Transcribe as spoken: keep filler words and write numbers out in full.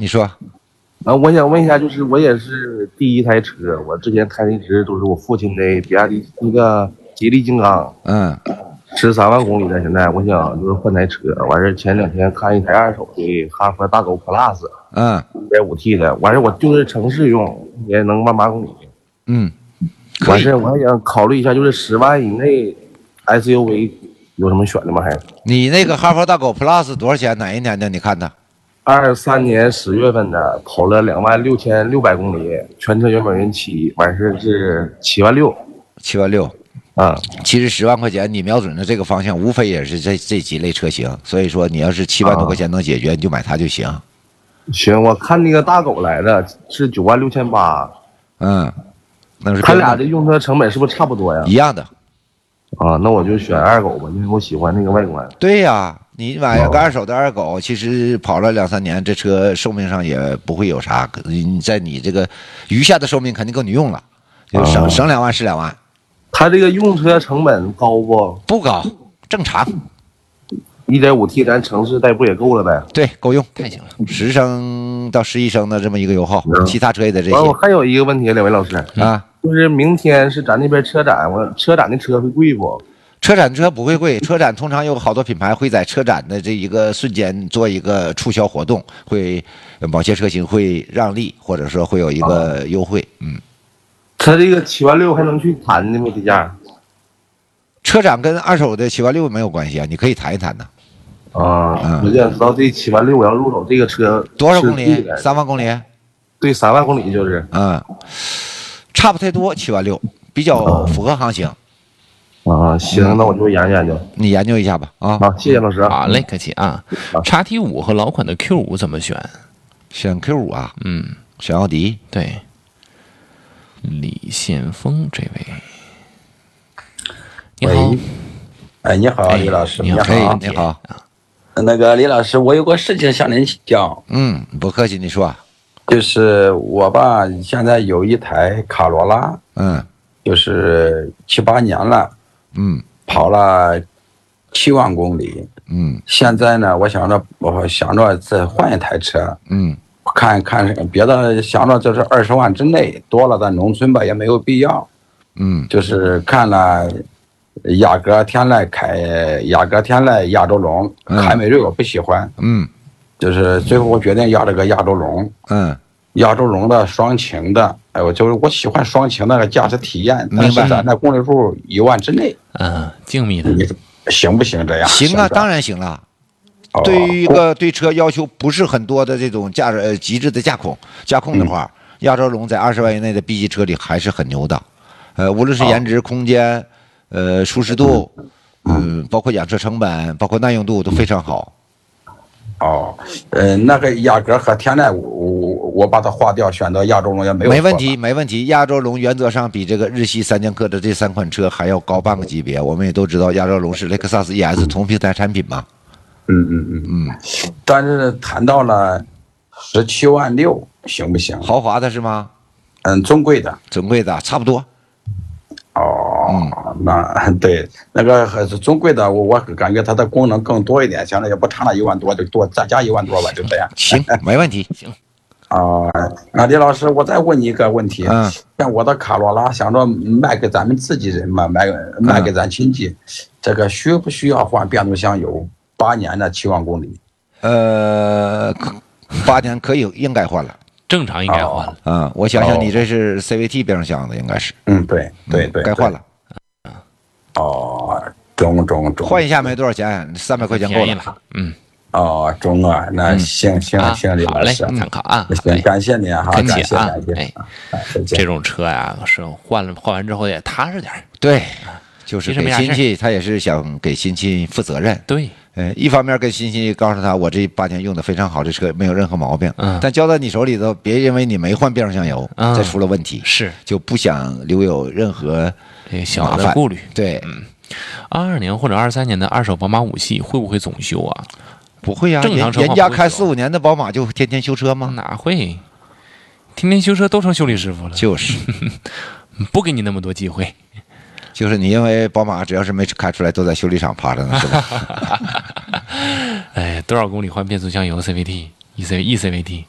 你说。 啊，我想问一下，就是我也是第一台车，我之前开的一直都是我父亲的比亚迪那个吉利金刚， 嗯， 十三万公里的，现在我想就是换台车，完事前两天看一台二手的哈弗大狗 Plus， 嗯， 一点五 T 的，完事我就是城市用，也能万八公里， 嗯， 完事我还想考虑一下，就是十万以内 S U V 有什么选的吗？还是你那个哈弗大狗 Plus 多少钱？哪一年的？你看的？ 二三年十月份的，跑了两万六千六百公里，全车原本人骑，完事是七万六， 七万六。 啊， 其实十万块钱你瞄准的这个方向，无非也是这这几类车型，所以说你要是七万多块钱能解决，你就买它就行。 行，我看那个大狗来的是九万六千八， 嗯，那是他俩的用车成本是不是差不多呀？ 一样的。 啊，那我就选二狗吧，因为我喜欢那个外观。 对呀，你买个二手的二狗，其实跑了两三年，这车寿命上也不会有啥，你在你这个余下的寿命肯定够你用了，就省、啊、省两万是两万。 它这个用车成本高不？ 不高，正常。 一点五 T 咱城市代步也够了呗？ 对，够用，太行了，十升到十一升的这么一个油耗，嗯、其他车也得这些。 我还有一个问题，两位老师啊。 就是明天是咱那边车展，我车展的车会贵不？ 车展车不会贵，车展通常有好多品牌会在车展的这一个瞬间做一个促销活动，会某些车型会让利，或者说会有一个优惠。嗯， 他这个七万六还能去谈的吗？这价？ 车展跟二手的七万六没有关系啊，你可以谈一谈的。 啊，嗯、我想知道这七万六我要入手这个车多少公里？三万公里？ 对，三万公里就是。 嗯。差不太多，七万六比较符合行情。 啊，行，那我就研究研究。 你研究一下吧。啊， 好，谢谢老师。 好嘞，客气啊。叉 T 五和老款的 Q 五怎么选？ 选 Q 五啊？ 嗯， 选奥迪。 对。李宪峰这位，你好。 哎，你好，李老师。 你好， 你好。 那个李老师，我有个事情向您请教。 嗯，不客气，你说。 就是我吧，现在有一台卡罗拉， 嗯， 就是七八年了， 嗯， 跑了七万公里， 嗯， 现在呢，我想着我想着再换一台车， 嗯， 看看别的，想着就是二十万之内，多了在农村吧也没有必要， 嗯， 就是看了雅阁、天籁、凯雅阁、天籁、亚洲龙、凯美瑞我不喜欢， 嗯。 就是最后我决定要这个亚洲龙， 嗯， 亚洲龙的双擎的，哎，我就是我喜欢双擎那个驾驶体验，但是咱那公里数一万之内， 嗯，静谧的， 行不行这样？ 行啊，当然行了。哦、对于一个对车要求不是很多的这种驾驶、呃、极致的驾控驾控的话，嗯、亚洲龙在二十万以内的 B 级车里还是很牛的，呃，无论是颜值、哦、空间，呃，舒适度，嗯、呃，包括养车成本，包括耐用度都非常好。 哦，呃，那个雅阁和天籁，我我把它划掉，选择亚洲龙也没有。 没问题，没问题。亚洲龙原则上比这个日系三剑客的这三款车还要高半个级别。我们也都知道，亚洲龙是雷克萨斯 E S 同平台产品嘛。 嗯嗯嗯嗯。但是谈到了十七万六，行不行？ 豪华的是吗？ 嗯，尊贵的。 尊贵的，差不多。 哦，嗯、那对那个还是尊贵的，我我感觉它的功能更多一点，现在也不差那一万多，就多再加一万多吧，就这样。 行，没问题。行。 啊、呃，那李老师，我再问你一个问题，嗯，像我的卡罗拉，想着卖给咱们自己人嘛，卖卖给咱亲戚，嗯、这个需不需要换变速箱油？八年的七万公里。 呃，八年可以应该换了。 正常应该换了， 嗯、哦，我想想，你这是 C V T 变速箱的，应该是， 嗯，对对对， 该换了。 哦，中中中， 换一下没多少钱，三百块钱够了。 嗯， 哦，中啊，那行行行，李老师， 参考啊， 行，感谢您哈， 客气啊， 哎， 这种车呀，是换了换完之后也踏实点。 对，就是给亲戚，他也是想给亲戚负责任。 对。 呃，一方面跟亲戚告诉他，我这八年用的非常好，这车没有任何毛病。嗯，但交到你手里头，别因为你没换变速箱油，嗯、再出了问题， 是就不想留有任何小的顾虑。 对， 嗯，二二年或者二三年的二手宝马五系会不会总修啊？ 不会呀、啊， 正常车人家开四五年的宝马就天天修车吗？ 哪会？天天修车都成修理师傅了。 就是， 不给你那么多机会。 就是你因为宝马只要是没开出来，都在修理厂趴着呢，是吧？ 哎，多少公里换变速箱油 C V T、E C E C V T？